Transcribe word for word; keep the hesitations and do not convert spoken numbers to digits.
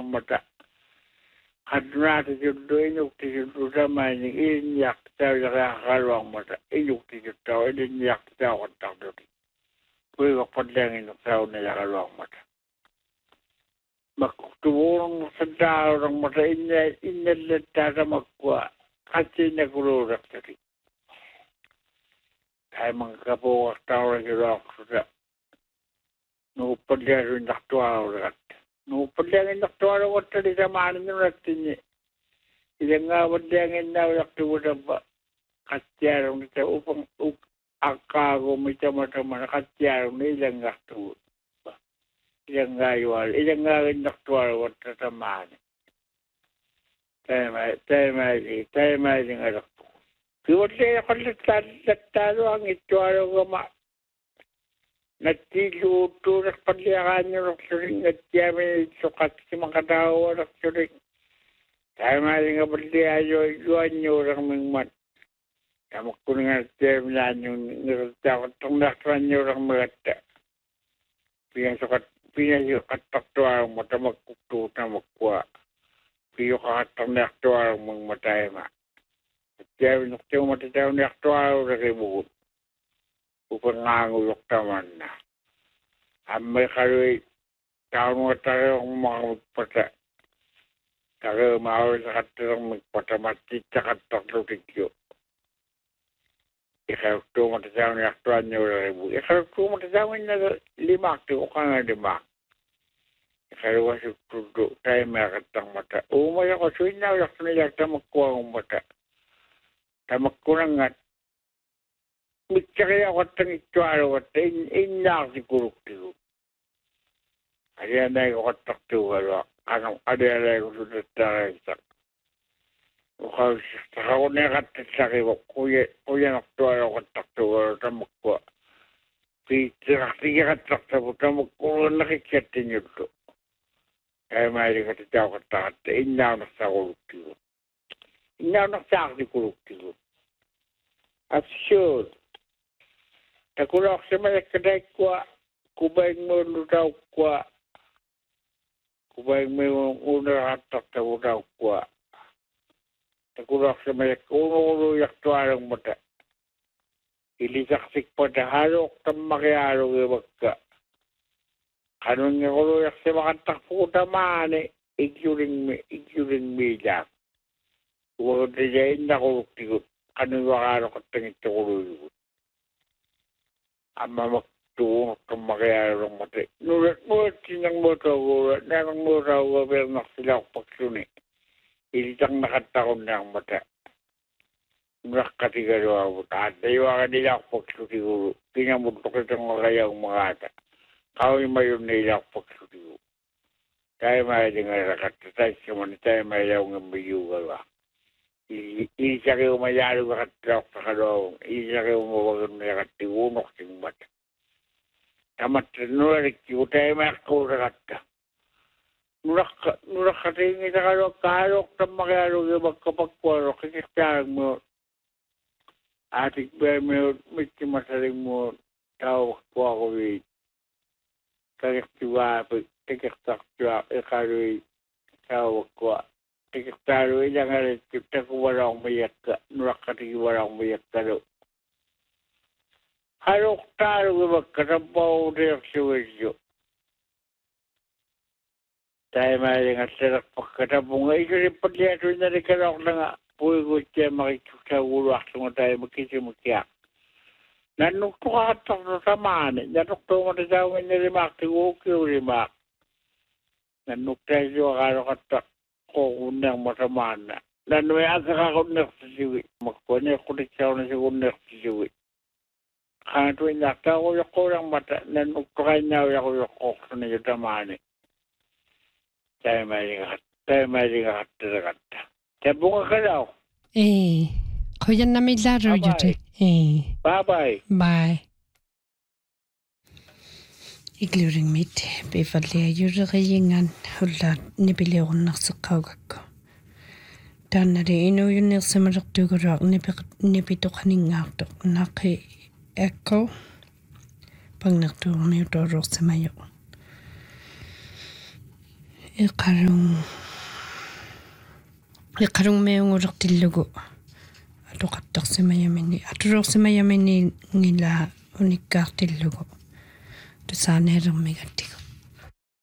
mata. Kadunati juddo inukti juddo sama ini ini yak tau yak kalwang mata. Inukti juddo ini yak tau katak dodi. Kui kok padang inuk tau ni yak kalwang mata. Maktuburong sedar orang mata ini ini letada makwa. Kacina kururak tadi. Kaya mangkapo tau lagi rok sudah. Nupadang inuk tuwa urat. Nupadang inuk tuwa urat tadi sama ini ratini. Ida nga padang inuk yak tuwa ba. Katyarong nita upang akago mita mata-mata katyarong ida nga tuwa. Ida nga yuwal. Ida nga inuk tuwa urat sama ini. Tayo may, tayo may, tayo may nga rak. Kiwat siya kalatalo ang ituwalo ka ma. Natiluto na pagyakan nyo raksuring at yamin sukat si makatawa raksuring. Tayo may nga pagyayo yuan nyo rakmingman. Tamak ko nga tayo na nyo niratawa itong nakran nyo rakmagata. Pinasukat, pinasukat taktuwa mo tamak kukto tamak kwa. Piyo kakatang naktuwa mong matay ma. At kaya naktiyo matataw naktuwa rin bukod. Upang ngangulok taman na. Amay karoy, taon mo tayo ang mga magpata. Tayo maawal sa katirang magpata matit sa kataklo tikyo. Ikarukto matataw naktuwa niyo rin bukod. Ikarukto matataw na limak, tiyo ka nga limak. Kaya kasi tudo tayo makatang mata. Umaya ko suy na yak nila tamakkuha ng mata. Tamakkuha nga. Mitsa ako tang ituaro at inak si kuruktiyo. Kaya na ko kataktuwa. Anong adala ko sudat tayo sa. Ukaw sa ako na katasaki ko. Kuya naktuwa kataktuwa tamakkuha. Pita kaya kataktuwa tamakkuha nakikiyatin nyo to. Kaya may ka tataw katakat, inaw na sa kuluktigo. Inaw na sa akin kuluktigo. At sure, takulak sa malakaday kwa, kubayang mo lutaw kwa, kubayang mo una hatak sa lutaw kwa. Takulak sa malakaday, uno-uno yaktuarang mata. Ilisaksik pa na halok tam makihalok yung magka. Kanun nga ko yak sa makatakpo naman eh, ikyuring me, ikyuring me lang. Huwag na dyan na kuluktigot, kanun wakaro katang ito kuluktigot. Ama magtuong kang makayaro ng mati. Nulat-nulat sinang mo tawa, nanang mo tawa, pero naksila ko pagsuni. Ilitang nakatakon na ang mata. Nakatigaro ako, at naiwakan nila ako pagsuni. Pinamuntok itong makayang mga ata. Kawin mayon nila pagsudiyo. Tayo may nga rakat. Tayo siya tayo may yaw nga mayuga ba. Isa kayo mayalo ka katrap sa kalawang. Isa kayo mawagan na rakat. Tiwunok sing bata. Tamat nurik yung tayo may ako rakat. Nurak ka tingin sa kalawang. Kalawang na makayalo yung magkapagkwaro. Kikistarang mo. Atik ba mo. Miti masaling mo. Tawag po ako wait. Kakiktiwa, kakiktaktiwa, ikaroy, tawag ko. Kakiktaroy lang nga rin, kita ko walang mayak ka, nurakati walang mayak ka do. Halok taro ka magkatampaw na yung siwasyo. Tayo maling at sarak pagkatampong nga, isa rin pagyato na rin kalok na nga, puwi ko siya makikita ulak sa tayo magkisimakyak. Nanukto ka katak sa mani. Nanukto mo na sa amin na rimak. Tiwok yung rimak. Nanukto yung akaro katak ko unang masamana. Nanuyan sa kakunak sa siwi. Magkunik kunik siya na sa kunak sa siwi. Kaya tuwing nakta ko yung kurang mata. Nanukto kayo na yung yung kokso na yung tamani. Tayo may ringat. Tayo may ringat. Tayo bunga ka daw. Eh. Kuyan na may laro yun. Eh. Bye-bye. Bye. Igluring mit. Befallia yuri kayengan. Hula nibili ako naksakawag ko. Dana rin ino yun nilsamarak dugurak nibito kaningaktok. Naki eko. Pag nakturang na yung torok sa mayo. iqarung iqarung meungurertillugu atoqattarsimayamini atulorsimayamini ngila unikkaartillugu tusaaneermigattigu